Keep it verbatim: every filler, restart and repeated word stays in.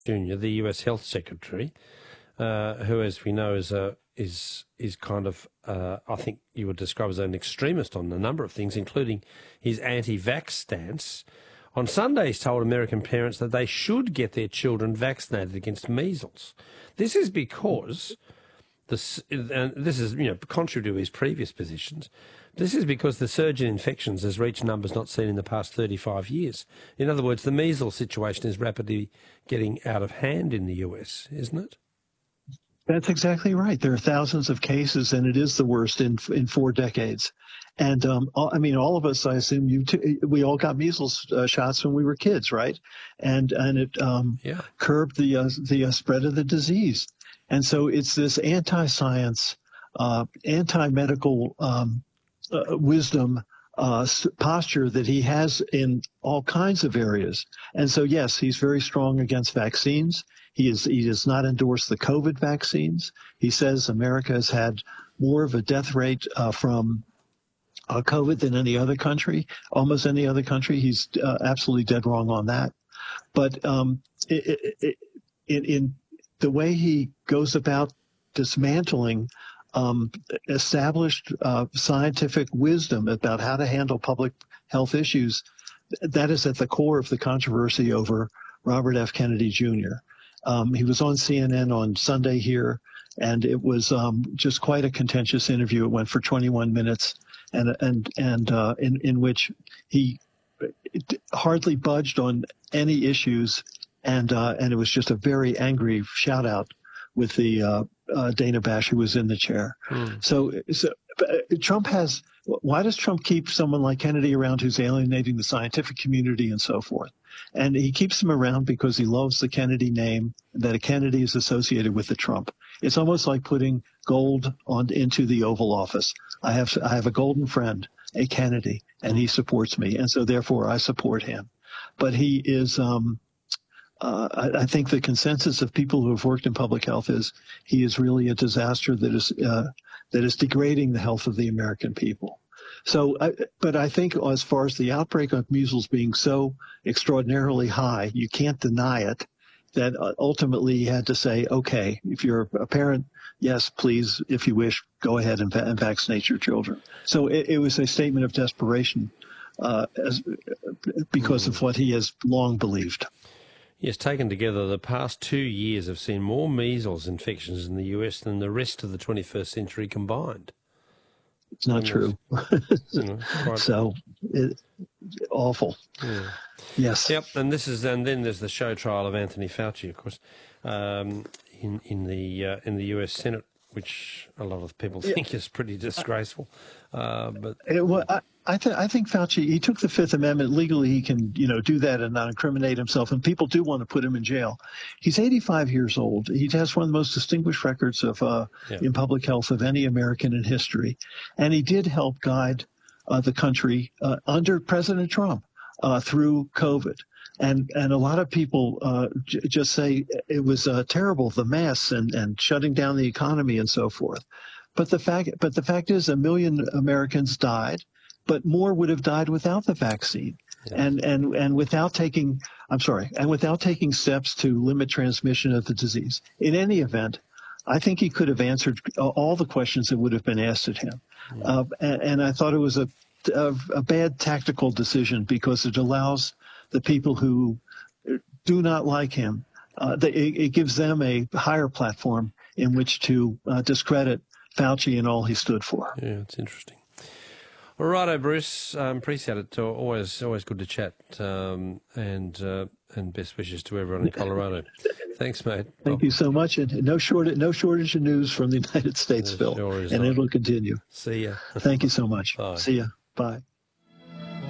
Junior, the U S Health Secretary, uh, who, as we know, is a is is kind of, uh, I think you would describe as an extremist on a number of things, including his anti-vax stance, on Sunday he's told American parents that they should get their children vaccinated against measles. This is because, this, and this is, you know, contrary to his previous positions, this is because the surge in infections has reached numbers not seen in the past thirty-five years. In other words, the measles situation is rapidly getting out of hand in the U S, isn't it? That's exactly right. There are thousands of cases, and it is the worst in in four decades. And um, all, I mean, all of us, I assume you, t- we all got measles uh, shots when we were kids, right? And and it um, yeah. curbed the uh, the uh, spread of the disease. And so it's this anti-science, uh, anti-medical um, uh, wisdom uh, posture that he has in all kinds of areas. And so, yes, he's very strong against vaccines. He is he does not endorse the COVID vaccines. He says America has had more of a death rate uh, from uh, COVID than any other country, almost any other country. He's uh, absolutely dead wrong on that. But um, it, it, it, in, in the way he goes about dismantling um, established uh, scientific wisdom about how to handle public health issues, that is at the core of the controversy over Robert F. Kennedy Junior Um, he was on C N N on Sunday here, and it was um, just quite a contentious interview. It went for twenty-one minutes, and and and uh, in in which he hardly budged on any issues, and uh, and it was just a very angry shout out with the uh, uh, Dana Bash, who was in the chair. Mm. So so uh, Trump has. Why does Trump keep someone like Kennedy around who's alienating the scientific community and so forth? And he keeps him around because he loves the Kennedy name, that a Kennedy is associated with the Trump. It's almost like putting gold on into the Oval Office. I have I have a golden friend, a Kennedy, and he supports me, and so therefore I support him. But he is, um, uh, I, I think the consensus of people who have worked in public health is he is really a disaster that is uh, that is degrading the health of the American people. So, I, but I think as far as the outbreak of measles being so extraordinarily high, you can't deny it, that ultimately he had to say, okay, if you're a parent, yes, please, if you wish, go ahead and, va- and vaccinate your children. So it, it was a statement of desperation uh, as, because of what he has long believed. Yes, taken together, the past two years have seen more measles infections in the U S than the rest of the twenty-first century combined. It's not true. You know, quite... So, it, awful. Yeah. Yes. Yep. And this is, and then there's the show trial of Anthony Fauci, of course, um, in in the uh, in the U S Senate, which a lot of people think yeah. is pretty disgraceful. Uh, but it, well, I, I, th- I think Fauci, he took the Fifth Amendment. Legally, he can, you know, do that and not incriminate himself. And people do want to put him in jail. He's eighty-five years old. He has one of the most distinguished records of uh, yeah. in public health of any American in history. And he did help guide uh, the country uh, under President Trump uh, through COVID. And and a lot of people uh, j- just say it was uh, terrible, the mess and, and shutting down the economy and so forth. But the fact but the fact is a million Americans died, but more would have died without the vaccine. Yeah. And, and and without taking I'm sorry, and without taking steps to limit transmission of the disease. In any event, I think he could have answered all the questions that would have been asked at him. Yeah. Uh, and, and I thought it was a, a a bad tactical decision because it allows the people who do not like him, uh, they, it gives them a higher platform in which to uh, discredit Fauci and all he stood for. Yeah, it's interesting. All righto, Bruce. Um, appreciate it. Always, always good to chat. Um, and uh, and best wishes to everyone in Colorado. Thanks, mate. Thank Bye. you so much. And no shortage, no shortage of news from the United States, Phil. Sure and not. It'll continue. See ya. Thank you so much. Bye. See ya. Bye.